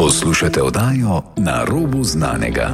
Poslušate oddajo Na robu znanega.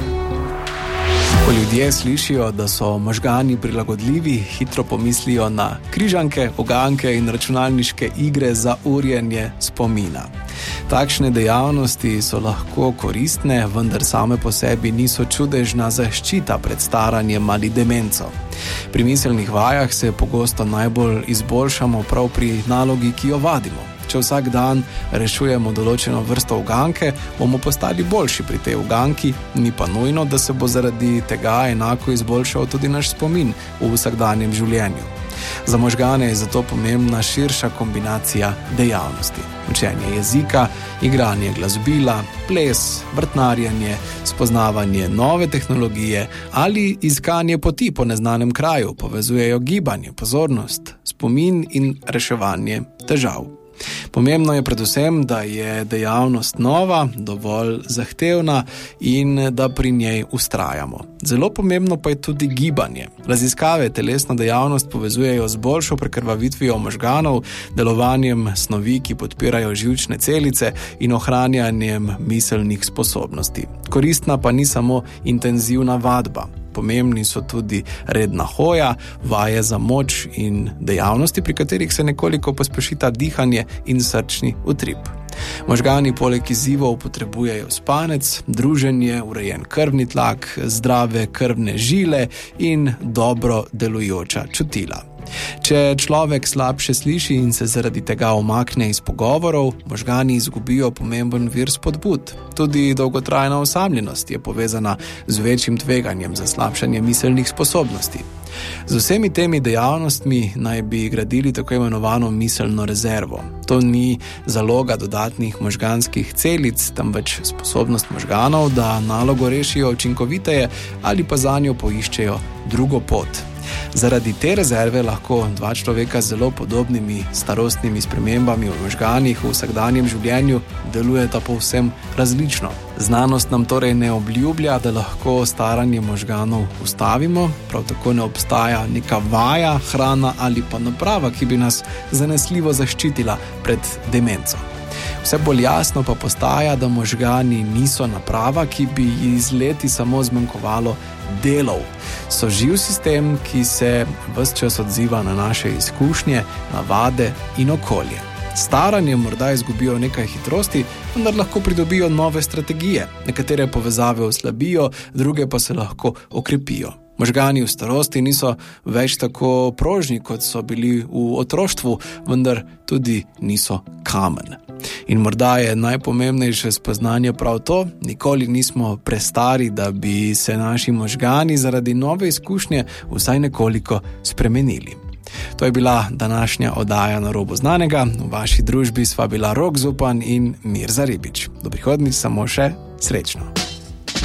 Ko ljudje slišijo, da so možgani prilagodljivi, hitro pomislijo na križanke, uganke in računalniške igre za urjenje spomina. Takšne dejavnosti so lahko koristne, vendar same po sebi niso čudežna zaščita pred staranjem ali demenco. Pri miselnih vajah se pogosto najbolj izboljšamo prav pri nalogi, ki jo vadimo. Če vsak dan rešujemo določeno vrsto uganke, bomo postali boljši pri tej uganki, ni pa nujno, da se bo zaradi tega enako izboljšal tudi naš spomin v vsakdanjem življenju. Za možgane je zato pomembna širša kombinacija dejavnosti. Učenje jezika, igranje glasbila, ples, vrtnarjenje, spoznavanje nove tehnologije ali iskanje poti po neznanem kraju povezujejo gibanje, pozornost, spomin in reševanje težav. Pomembno je predvsem, da je dejavnost nova, dovolj zahtevna in da pri njej vztrajamo. Zelo pomembno pa je tudi gibanje. Raziskave telesno dejavnost povezujejo z boljšo prekrvavitvijo možganov, delovanjem snovi, ki podpirajo živčne celice in ohranjanjem miselnih sposobnosti. Koristna pa ni samo intenzivna vadba. Pomembni so tudi redna hoja, vaje za moč in dejavnosti, pri katerih se nekoliko pospešita dihanje in srčni utrip. Možgani poleg izzivov potrebujejo spanec, druženje, urejen krvni tlak, zdrave krvne žile in dobro delujoča čutila. Če človek slabše sliši in se zaradi tega umakne iz pogovorov, možgani izgubijo pomemben vir spodbud. Tudi dolgotrajna osamljenost je povezana z večjim tveganjem za slabšanje miselnih sposobnosti. Z vsemi temi dejavnostmi naj bi gradili tako imenovano miselno rezervo. To ni zaloga dodatnih možganskih celic, temveč sposobnost možganov, da nalogo rešijo učinkoviteje ali pa zanjo poiščejo drugo pot. Zaradi te rezerve lahko dva človeka z zelo podobnimi starostnimi spremembami v možganih v vsakdanjem življenju delujeta povsem različno. Znanost nam torej ne obljublja, da lahko staranje možganov ustavimo, prav tako ne obstaja neka vaja, hrana ali pa naprava, ki bi nas zanesljivo zaščitila pred demenco. Vse bolj jasno pa postaja, da možgani niso naprava, ki bi ji z leti samo zmanjkovalo delov. So živ sistem, ki se ves čas odziva na naše izkušnje, navade in okolje. Staranje morda izgubijo nekaj hitrosti, vendar lahko pridobijo nove strategije. Nekatere povezave oslabijo, druge pa se lahko okrepijo. Možgani v starosti niso več tako prožni, kot so bili v otroštvu, vendar tudi niso kamen. In morda je najpomembnejše spoznanje prav to, nikoli nismo prestari, da bi se naši možgani zaradi nove izkušnje vsaj nekoliko spremenili. To je bila današnja oddaja Na robu znanega. V vaši družbi sva bila Rok Zupan in Mirza Ribič. Do prihodnjič, samo še srečno.